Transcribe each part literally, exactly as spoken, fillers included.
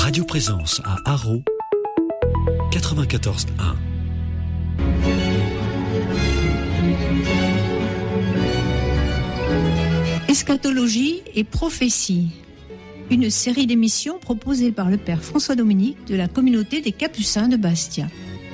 Radio Présence à Haro, quatre-vingt-quatorze un. Eschatologie et prophétie, une série d'émissions proposée par le Père François Dominique de la communauté des Capucins de Bastia.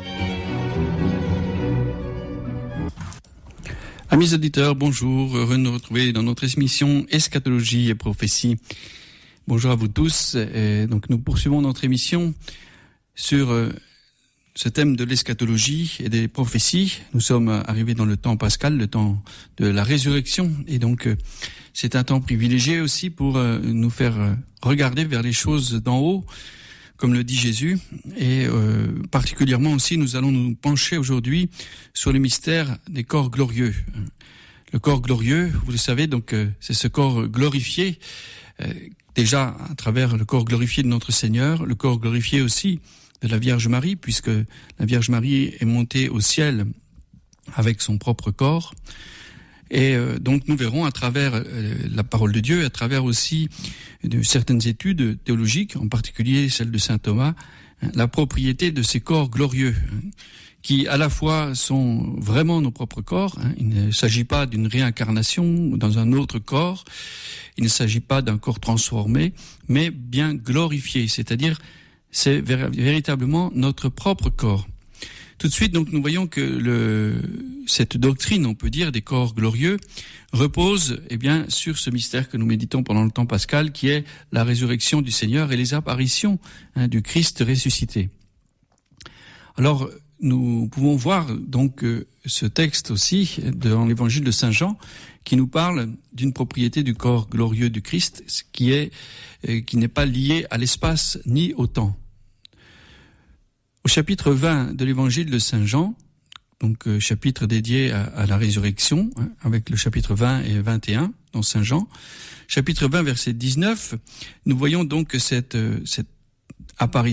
Amis auditeurs, bonjour, heureux de nous retrouver dans notre émission Eschatologie et prophétie. Bonjour à vous tous. Et donc nous poursuivons notre émission sur euh, ce thème de l'eschatologie et des prophéties. Nous sommes arrivés dans le temps pascal, le temps de la résurrection, et donc euh, c'est un temps privilégié aussi pour euh, nous faire euh, regarder vers les choses d'en haut, comme le dit Jésus, et euh, particulièrement aussi nous allons nous pencher aujourd'hui sur le mystère des corps glorieux. Le corps glorieux, vous le savez, donc euh, c'est ce corps glorifié, euh, déjà à travers le corps glorifié de notre Seigneur, le corps glorifié aussi de la Vierge Marie, puisque la Vierge Marie est montée au ciel avec son propre corps. Et euh, donc nous verrons à travers euh, la parole de Dieu, à travers aussi de certaines études théologiques, en particulier celle de saint Thomas, hein, la propriété de ces corps glorieux, hein, qui à la fois sont vraiment nos propres corps. Hein, il ne s'agit pas d'une réincarnation dans un autre corps, il ne s'agit pas d'un corps transformé, mais bien glorifié, c'est-à-dire c'est vér- véritablement notre propre corps. Tout de suite, donc, nous voyons que le, cette doctrine, on peut dire, des corps glorieux, repose, eh bien, sur ce mystère que nous méditons pendant le temps pascal, qui est la résurrection du Seigneur et les apparitions hein, du Christ ressuscité. Alors, nous pouvons voir donc euh, ce texte aussi dans l'Évangile de Saint Jean, qui nous parle d'une propriété du corps glorieux du Christ, qui est euh, qui n'est pas liée à l'espace ni au temps. Au chapitre vingt de l'évangile de Saint Jean, donc euh, chapitre dédié à, à la résurrection, hein, avec le chapitre vingt et vingt et un dans Saint Jean, chapitre vingt verset dix-neuf, nous voyons donc cette, euh, cette apparition